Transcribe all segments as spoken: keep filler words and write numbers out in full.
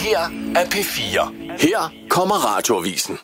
her er P fire. Her kommer Radioavisen.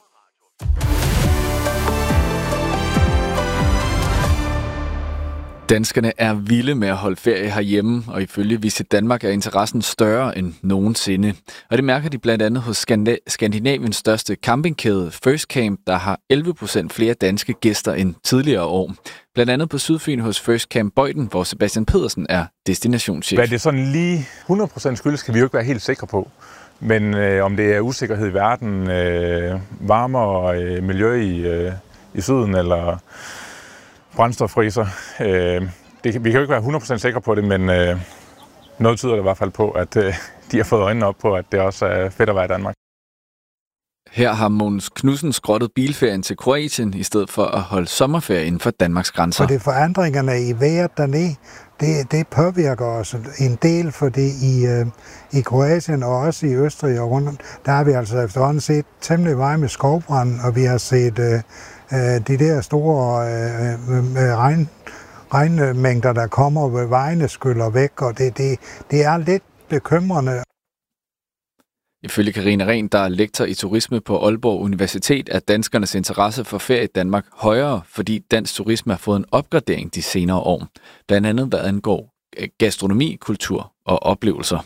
Danskerne er vilde med at holde ferie herhjemme, og ifølge Visit Danmark er interessen større end nogensinde. Og det mærker de blandt andet hos Skandinaviens største campingkæde First Camp, der har elleve procent flere danske gæster end tidligere år. Blandt andet på Sydfyn hos First Camp Bøjden, hvor Sebastian Pedersen er destinationschef. Hvad det sådan lige hundrede procent skyldes, kan vi jo ikke være helt sikre på. Men øh, om det er usikkerhed i verden, øh, varmere øh, miljø i, øh, i syden eller brændstoffriser. Øh, det, vi kan jo ikke være hundrede procent sikre på det, men øh, noget tyder det i hvert fald på, at øh, de har fået øjnene op på, at det også er fedt at være i Danmark. Her har Mogens Knudsen skrottet bilferien til Kroatien, i stedet for at holde sommerferie inden for Danmarks grænser. For det forandringerne i vejret dernede, det, det påvirker os en del, fordi i, øh, i Kroatien og også i Østrig og rundt, der har vi altså efterhånden set temmelig meget med skovbrand, og vi har set øh, øh, de der store øh, regn, regnmængder, der kommer ved vejene, skyller væk, og det, det, det er lidt bekymrende. Ifølge Karina Rehn, der er lektor i turisme på Aalborg Universitet, er danskernes interesse for ferie i Danmark højere, fordi dansk turisme har fået en opgradering de senere år. Blandt andet hvad angår gastronomi, kultur og oplevelser.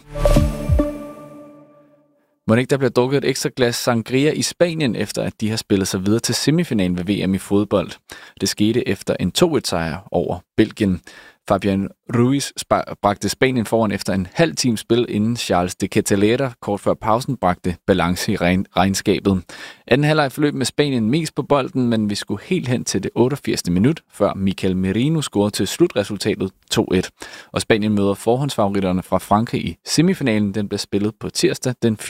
Må ikke der bliver drukket et ekstra glas sangria i Spanien, efter at de har spillet sig videre til semifinalen ved V M i fodbold. Det skete efter en to et sejr over Belgien. Fabian Ruiz bragte Spanien foran efter en halv times spil, inden Charles de Ketelera kort før pausen bragte balance i regnskabet. Anden halvleg forløb med Spanien mest på bolden, men vi skulle helt hen til det otteogfirsindstyvende minut, før Mikel Merino scorede til slutresultatet to et. Og Spanien møder forhåndsfavoritterne fra Frankrig i semifinalen. Den bliver spillet på tirsdag den